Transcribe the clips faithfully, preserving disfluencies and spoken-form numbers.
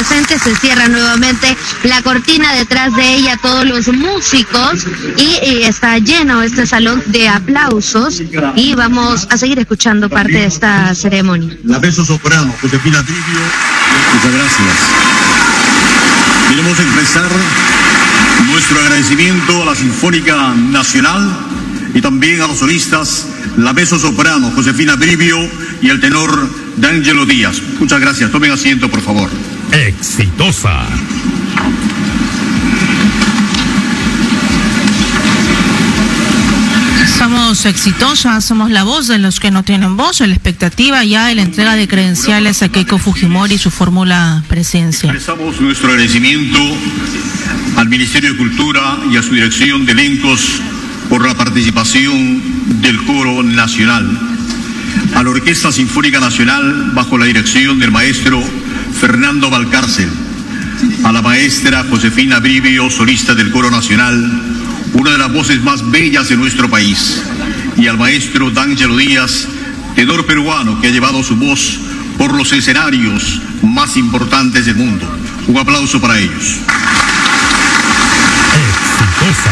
presentes. Se cierra nuevamente la cortina, detrás de ella todos los músicos y, y está lleno este salón de aplausos y vamos a seguir escuchando parte de esta ceremonia. La mezzo soprano, Josefina Brivio. Muchas gracias. Queremos expresar nuestro agradecimiento a la Sinfónica Nacional y también a los solistas, la mezzo soprano Josefina Brivio y el tenor D'Angelo Díaz. Muchas gracias. Tomen asiento, por favor. Exitosa. Somos exitosas, somos la voz de los que no tienen voz, la expectativa ya de la entrega de credenciales a Keiko Fujimori y su fórmula presidencial. Expresamos nuestro agradecimiento al Ministerio de Cultura y a su dirección de elencos por la participación del Coro Nacional, a la Orquesta Sinfónica Nacional bajo la dirección del maestro Fernando Valcárcel, a la maestra Josefina Brivio, solista del Coro Nacional, una de las voces más bellas de nuestro país, y al maestro D'Angelo Díaz, tenor peruano que ha llevado su voz por los escenarios más importantes del mundo. Un aplauso para ellos. Exitosa.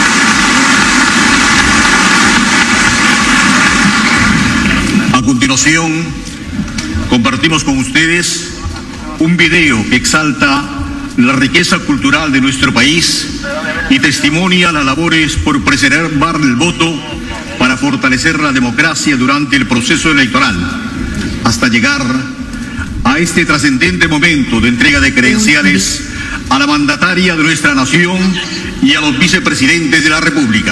A continuación, compartimos con ustedes un video que exalta la riqueza cultural de nuestro país y testimonia las labores por preservar el voto para fortalecer la democracia durante el proceso electoral, hasta llegar a este trascendente momento de entrega de credenciales a la mandataria de nuestra nación y a los vicepresidentes de la República.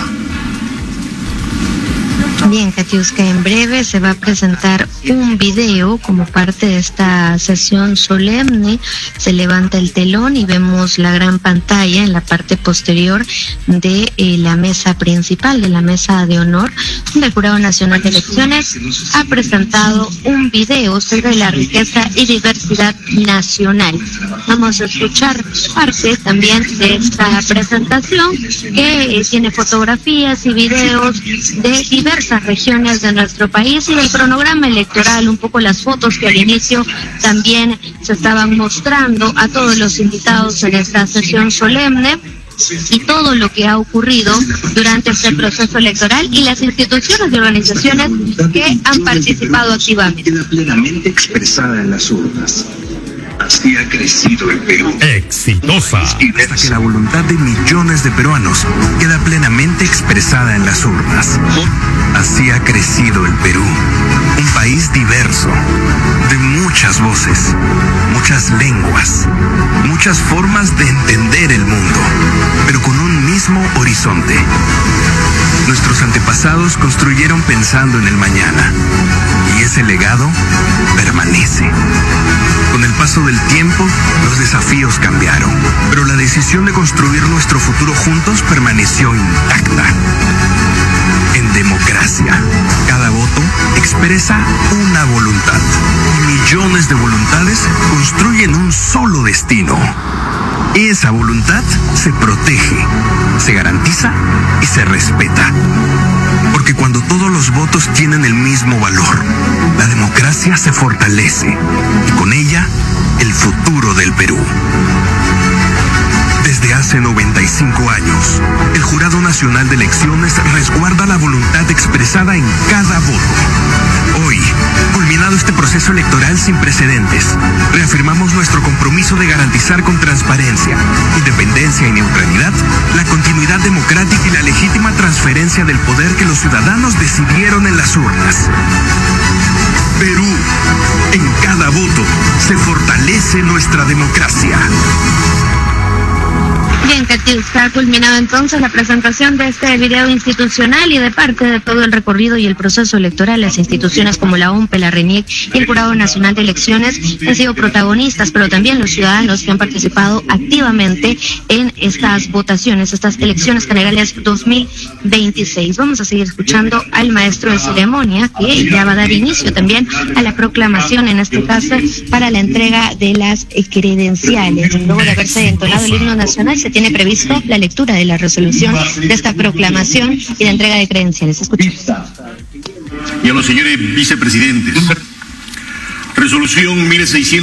Bien, Katiuska, en breve se va a presentar un video como parte de esta sesión solemne. Se levanta el telón y vemos la gran pantalla en la parte posterior de eh, la mesa principal, de la mesa de honor, donde el Jurado Nacional de Elecciones ha presentado un video sobre la riqueza y diversidad nacional. Vamos a escuchar parte también de esta presentación que eh, tiene fotografías y videos de diversas regiones de nuestro país y del cronograma electoral, un poco las fotos que al inicio también se estaban mostrando a todos los invitados en esta sesión solemne y todo lo que ha ocurrido durante este proceso electoral y las instituciones y organizaciones que han participado activamente. Queda plenamente expresada en las urnas. Así ha crecido el Perú. Exitosa. Hasta que la voluntad de millones de peruanos queda plenamente expresada en las urnas. Así ha crecido el Perú. Un país diverso, de muchas voces, muchas lenguas, muchas formas de entender el mundo, pero con un mismo horizonte. Nuestros antepasados construyeron pensando en el mañana, y ese legado permanece. Con el paso del tiempo, los desafíos cambiaron, pero la decisión de construir nuestro futuro juntos permaneció intacta. En democracia, cada voto expresa una voluntad, y millones de voluntades construyen un solo destino. Esa voluntad se protege, se garantiza y se respeta. Porque cuando todos los votos tienen el mismo valor, la democracia se fortalece y con ella el futuro del Perú. Desde hace noventa y cinco años, el Jurado Nacional de Elecciones resguarda la voluntad expresada en cada voto. Hoy, culminado este proceso electoral sin precedentes, reafirmamos nuestro compromiso de garantizar con transparencia, independencia y neutralidad la continuidad democrática y la legítima transferencia del poder que los ciudadanos decidieron en las urnas. Perú, en cada voto se fortalece nuestra democracia. Bien, Katiuska, ha culminado entonces la presentación de este video institucional y de parte de todo el recorrido y el proceso electoral. Las instituciones como la O M P E, la RENIEC y el Jurado Nacional de Elecciones han sido protagonistas, pero también los ciudadanos que han participado activamente en estas votaciones, estas elecciones generales dos mil veintiséis. Vamos a seguir escuchando al maestro de ceremonia, que ya va a dar inicio también a la proclamación, en este caso, para la entrega de las credenciales. Luego de haberse entonado el himno nacional, se tiene previsto la lectura de la resolución de esta proclamación y la entrega de credenciales. Escuchemos. Y a los señores vicepresidentes. Resolución mil seiscientos